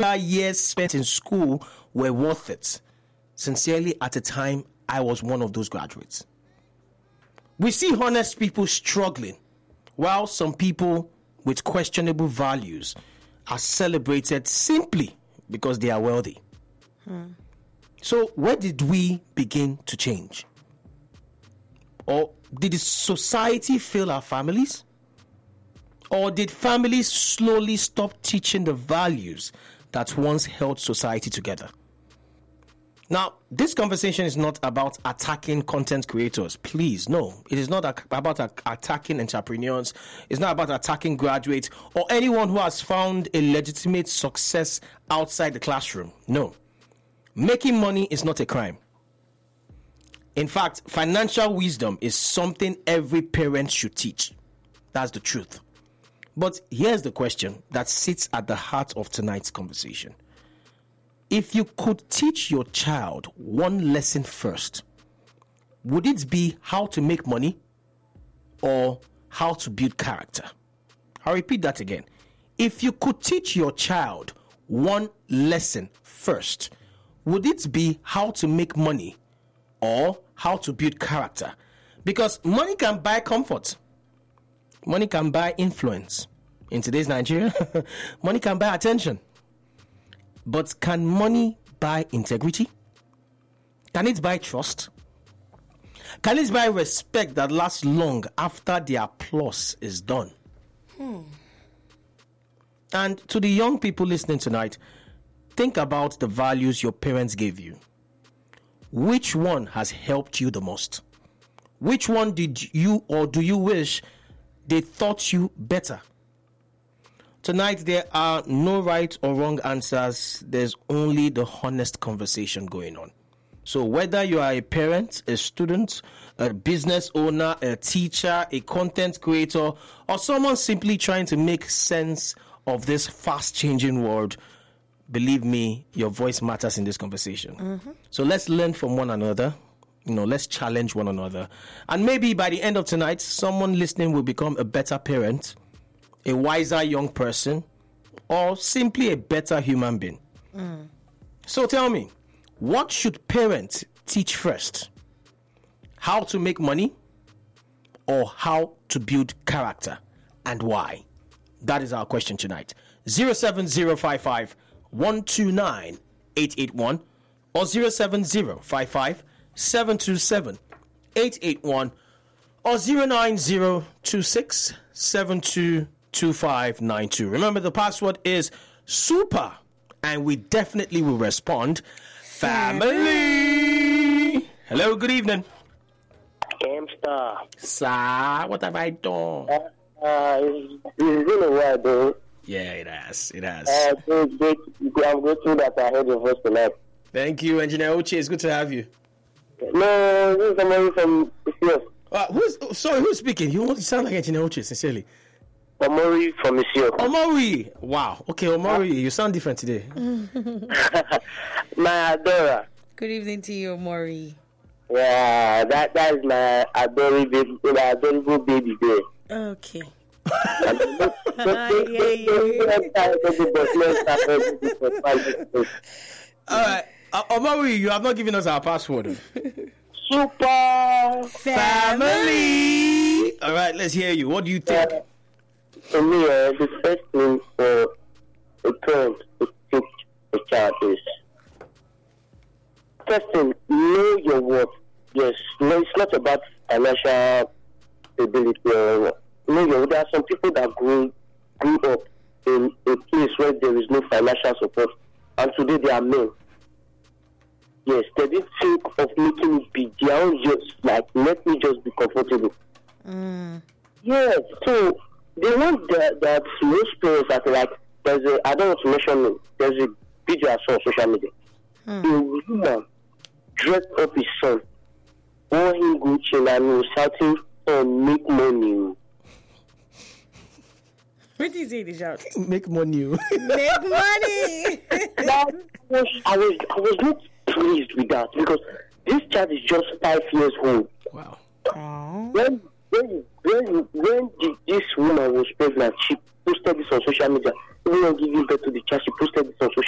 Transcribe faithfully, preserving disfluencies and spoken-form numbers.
remember years spent in school were worth it. Sincerely, at the time, I was one of those graduates. We see honest people struggling, while some people with questionable values are celebrated simply because they are wealthy. Hmm. So where did we begin to change? Or did the society fail our families? Or did families slowly stop teaching the values that once held society together? Now, this conversation is not about attacking content creators. Please, no. It is not about attacking entrepreneurs. It's not about attacking graduates or anyone who has found a legitimate success outside the classroom. No. Making money is not a crime. In fact, financial wisdom is something every parent should teach. That's the truth. But here's the question that sits at the heart of tonight's conversation. If you could teach your child one lesson first, would it be how to make money or how to build character? I'll repeat that again. If you could teach your child one lesson first, would it be how to make money or how to build character? Because money can buy comfort. Money can buy influence. In today's Nigeria, money can buy attention. But can money buy integrity? Can it buy trust? Can it buy respect that lasts long after the applause is done? Hmm. And to the young people listening tonight, think about the values your parents gave you. Which one has helped you the most? Which one did you or do you wish they taught you better? Tonight, there are no right or wrong answers. There's only the honest conversation going on. So whether you are a parent, a student, a business owner, a teacher, a content creator, or someone simply trying to make sense of this fast-changing world, believe me, your voice matters in this conversation. Mm-hmm. So let's learn from one another. You know, let's challenge one another. And maybe by the end of tonight, someone listening will become a better parent, a wiser young person, or simply a better human being. Mm. So tell me, what should parents teach first? How to make money or how to build character, and why? That is our question tonight. zero seven zero five five one two nine eight eight one or zero seven zero five five seven two seven eight eight one or zero nine zero two six seven two two five nine two. Remember, the password is super, and we definitely will respond. Family. Hello, good evening. Gamstar. Sir, what have I done? Uh, uh, it's, it's been a while, though. Yeah, it has. It has. Uh, great, great. I'm grateful that I heard your voice tonight. Thank you, Engineer Uche. It's good to have you. No, this is somebody from Monsieur. Uh, who's sorry? Who's speaking? You want to sound like Engineer Uche, sincerely. Omori from Monsieur. Omori. Wow. Okay, Omori, you sound different today. My Adora. Good evening to you, Omori. Yeah, that that is my adorable baby, my adorable baby girl. Okay. All right, uh, Omori, you have not given us our password. Super family. All right, let's hear you. What do you think? Uh, for me, uh, the first thing for a parent to teach a child is, first thing, know your worth. Yes, no, it's not about financial ability. Or, know your, there are some people that grew, grew up in a place where there is no financial support, and today they are men. Yes, they didn't think of making it big. They are just like, let me just be comfortable. Mm. Yes, so they want that, that most parents are like, there's a, I don't want to mention it, there's a video I saw on social media. Mm. A woman dressed up his son, wore him Gucci, and was shouting, son, make money. What did you say, the shout? Make money. Make money! That was, I was, I was not pleased with that, because this child is just five years old. Wow. Aww. When when when when the, this woman was pregnant, she posted this on social media. Everyone giving birth to the child, she posted this on social